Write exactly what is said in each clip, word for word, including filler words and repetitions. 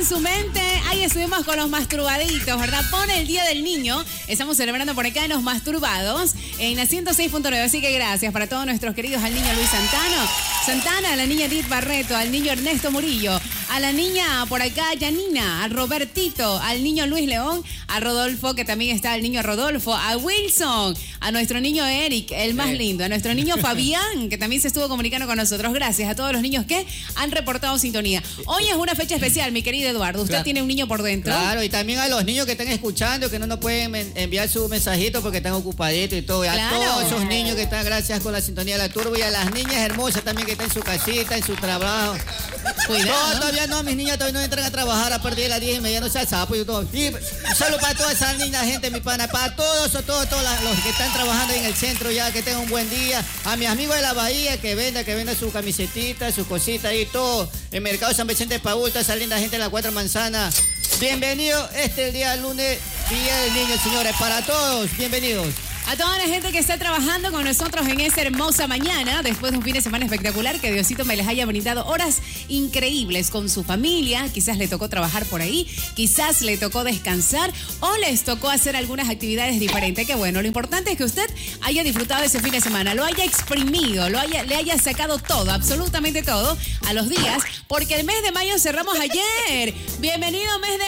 su mente. Ahí estuvimos con los masturbaditos, ¿verdad? Pone el Día del Niño. Estamos celebrando por acá en Los Masturbados, en la ciento seis punto nueve. Así que gracias para todos nuestros queridos, al niño Luis Santana, Santana, a la niña Edith Barreto, al niño Ernesto Murillo, a la niña por acá Yanina, a Robertito, al niño Luis León, a Rodolfo, que también está el niño Rodolfo, a Wilson, a nuestro niño Eric, el más lindo, a nuestro niño Fabián, que también se estuvo comunicando con nosotros. Gracias a todos los niños que han reportado sintonía. Hoy es una fecha especial, mi querido Eduardo. Usted claro. tiene un niño por dentro. Claro, y también a los niños que están escuchando, que no nos pueden enviar su mensajito porque están ocupaditos y todo. Y claro. a todos esos niños que están, gracias con la sintonía de la Turbo, y a las niñas hermosas también que están en su casita, en su trabajo. Cuidado. No, todavía no, mis niñas todavía no entran a trabajar a partir de las diez y media, no sea sapo y todo. Y solo para todas esas niñas, gente, mi pana, para todos, todos, todos los que están trabajando en el centro ya, que tengan un buen día. A mis amigos de la Bahía, que venda, que venda su camisetita, sus cositas y todo. El mercado San Vicente de Paúl, esa linda gente de la Cuatro Manzanas. Bienvenido este el día lunes, Día del Niño, señores, para todos, bienvenidos. A toda la gente que está trabajando con nosotros en esta hermosa mañana, después de un fin de semana espectacular, que Diosito me les haya brindado horas increíbles con su familia. Quizás le tocó trabajar por ahí, quizás le tocó descansar o les tocó hacer algunas actividades diferentes. Qué bueno, lo importante es que usted haya disfrutado ese fin de semana, lo haya exprimido, lo haya, le haya sacado todo, absolutamente todo, a los días, porque el mes de mayo cerramos ayer. Bienvenido mes de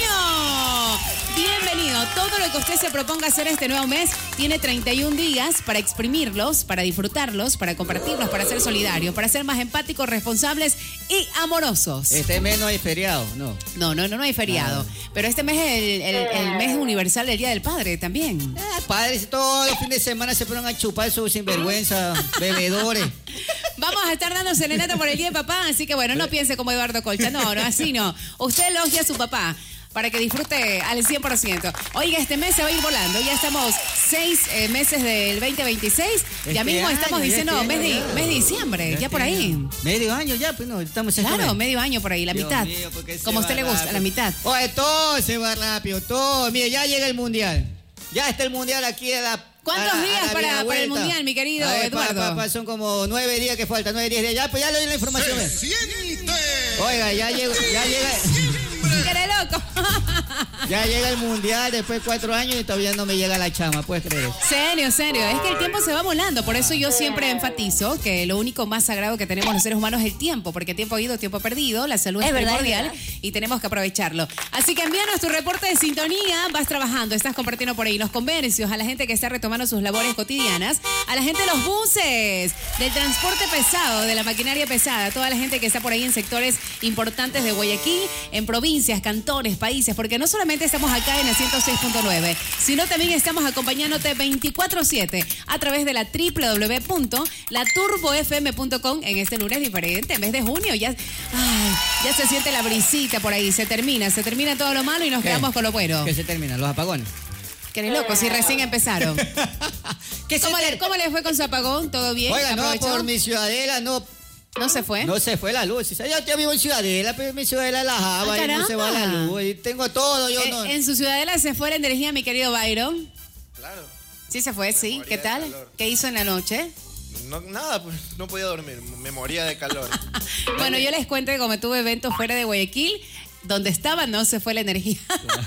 junio. Bienvenido. Todo lo que usted se proponga hacer este nuevo mes tiene treinta y un días para exprimirlos, para disfrutarlos, para compartirlos, para ser solidarios, para ser más empáticos, responsables y amorosos. Este mes no hay feriado, ¿no? No, no, no, no hay feriado. Ah. Pero este mes es el, el, el mes universal del Día del Padre también. Eh, padres, todos los fines de semana se ponen a chupar sus sinvergüenza, bebedores. Vamos a estar dando serenata por el Día de Papá, así que bueno, no piense como Eduardo Colcha. No, no, así no. Usted elogia a su papá para que disfrute al cien por ciento. Oiga, este mes se va a ir volando. Ya estamos seis eh, meses del veinte veintiséis. Este ya mismo año, estamos diciendo este mes, de, mes de diciembre, ya, ya por ahí. Año. Medio año ya, pues no, estamos en Claro, medio año por ahí, la Dios mitad. Mío, como a usted le gusta, rápido. La mitad. Oye, todo se va rápido, todo. Mire, ya llega el mundial. Ya está el mundial aquí a la... ¿Cuántos a, días a para, para el mundial, mi querido ver, Eduardo? Pa, pa, pa, son como nueve días que faltan, nueve, diez días. Ya, pues ya le doy la información. Oiga, ya llega, ya llega. ¡Qué loco! Ya llega el mundial después de cuatro años y todavía no me llega la chama, ¿puedes creer? Serio, serio. Es que el tiempo se va volando. Por eso yo siempre enfatizo que lo único más sagrado que tenemos los seres humanos es el tiempo. Porque tiempo ido, tiempo perdido. La salud es, es primordial y tenemos que aprovecharlo. Así que envíanos tu reporte de sintonía. Vas trabajando, estás compartiendo por ahí los comercios, a la gente que está retomando sus labores cotidianas, a la gente de los buses, del transporte pesado, de la maquinaria pesada, a toda la gente que está por ahí en sectores importantes de Guayaquil, en provincias, cantones, países, porque no solamente estamos acá en la ciento seis punto nueve, sino también estamos acompañándote veinticuatro siete a través de la doble u doble u doble u punto la turbo f m punto com en este lunes diferente, mes de junio. Ya, ay, ya se siente la brisita por ahí, se termina, se termina todo lo malo y nos ¿Qué? quedamos con lo bueno. ¿Qué se termina? ¿Los apagones? Que eres loco, si recién empezaron. ¿Cómo, le, ¿Cómo le fue con su apagón? ¿Todo bien? Oiga, no, por mi ciudadela no... ¿No se fue? No se fue la luz. Yo ya vivo en Ciudadela, pero mi Ciudadela la Java ah, y no se va la luz. Y tengo todo, yo eh, no... ¿En su Ciudadela se fue la energía, mi querido Byron? Claro. Sí se fue, sí. ¿Qué tal? ¿Qué hizo en la noche? No, nada, pues no podía dormir, me moría de calor. Bueno, yo les cuento que como tuve eventos fuera de Guayaquil, donde estaba no se fue la energía.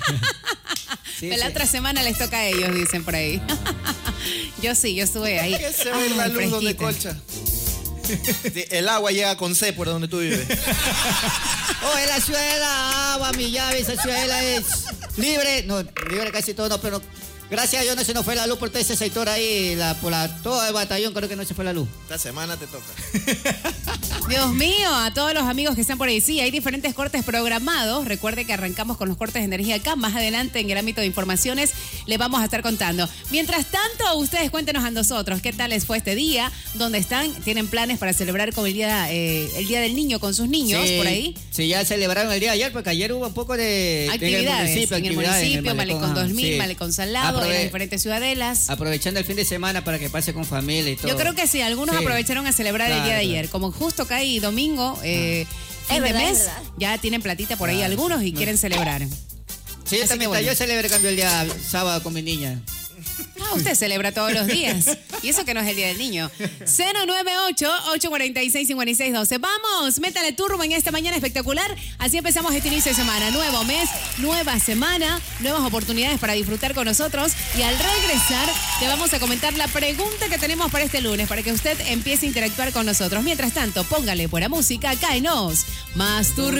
Sí, Pero sí. La otra semana les toca a ellos, dicen por ahí. Ah. Yo sí, yo estuve ahí. ¿Qué se ve la luz fresquita. Donde Colcha? Sí, el agua llega con C por donde tú vives. Oh, es la ciudad de la agua, mi llave, esa ciudadela es libre. No, libre casi todo, no, pero gracias a Dios no se nos fue la luz por todo ese sector ahí, la, por la, todo el batallón creo que no se fue la luz. Esta semana te toca. Dios mío, a todos los amigos que están por ahí, sí, hay diferentes cortes programados. Recuerde que arrancamos con los cortes de energía acá. Más adelante en el ámbito de informaciones les vamos a estar contando. Mientras tanto, ustedes cuéntenos a nosotros qué tal les fue este día, dónde están, tienen planes para celebrar con el día, eh, el día del niño con sus niños sí, por ahí. Sí, ya celebraron el día de ayer porque ayer hubo un poco de actividades en el municipio, en el, actividades, municipio, en el Malecón dos mil, sí. Malecón Salado, Aprove- en las diferentes ciudadelas. Aprovechando el fin de semana para que pase con familia y todo. Yo creo que sí, algunos sí. aprovecharon a celebrar claro, el día de ayer, claro. Como justo cae domingo, eh, fin es de verdad, mes, ya tienen platita por ahí claro. algunos y no. quieren celebrar. Sí, yo también, bueno. yo celebré cambio el día sábado con mi niña. Ah, usted celebra todos los días. Y eso que no es el Día del Niño. cero nueve ocho, ocho cuatro seis, cinco seis uno dos. Vamos, métale turbo en esta mañana espectacular. Así empezamos este inicio de semana. Nuevo mes, nueva semana, nuevas oportunidades para disfrutar con nosotros. Y al regresar, te vamos a comentar la pregunta que tenemos para este lunes, para que usted empiece a interactuar con nosotros. Mientras tanto, póngale buena música, cáenos. Más turbo.